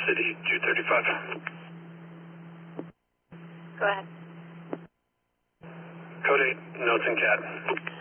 City 235. Go ahead. Code 8, Nelson Cat.